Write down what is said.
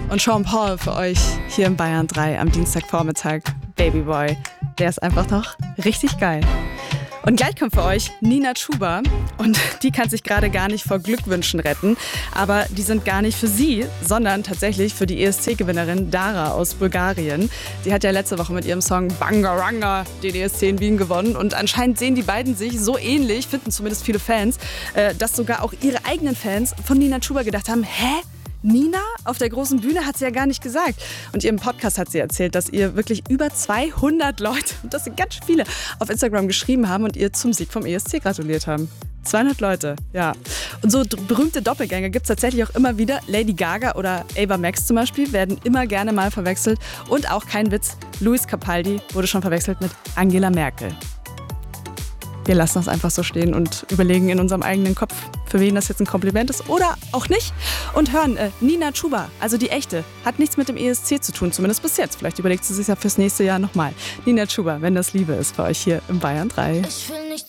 und Sean Paul für euch hier im Bayern 3 am Dienstagvormittag. Babyboy, der ist einfach noch richtig geil. Und gleich kommt für euch Nina Chuba und die kann sich gerade gar nicht vor Glückwünschen retten, aber die sind gar nicht für sie, sondern tatsächlich für die ESC-Gewinnerin Dara aus Bulgarien. Sie hat ja letzte Woche mit ihrem Song Bangaranga den ESC in Wien gewonnen und anscheinend sehen die beiden sich so ähnlich, finden zumindest viele Fans, dass sogar auch ihre eigenen Fans von Nina Chuba gedacht haben, hä? Nina auf der großen Bühne hat sie ja gar nicht gesagt. Und ihrem Podcast hat sie erzählt, dass ihr wirklich über 200 Leute, und das sind ganz viele, auf Instagram geschrieben haben und ihr zum Sieg vom ESC gratuliert haben. 200 Leute, ja. Und so berühmte Doppelgänger gibt es tatsächlich auch immer wieder. Lady Gaga oder Ava Max zum Beispiel werden immer gerne mal verwechselt. Und auch kein Witz, Luis Capaldi wurde schon verwechselt mit Angela Merkel. Wir lassen das einfach so stehen und überlegen in unserem eigenen Kopf, für wen das jetzt ein Kompliment ist oder auch nicht. Und hören, Nina Chuba, also die echte, hat nichts mit dem ESC zu tun, zumindest bis jetzt. Vielleicht überlegt sie sich ja fürs nächste Jahr nochmal. Nina Chuba, wenn das Liebe ist, für euch hier im Bayern 3. Ich will nicht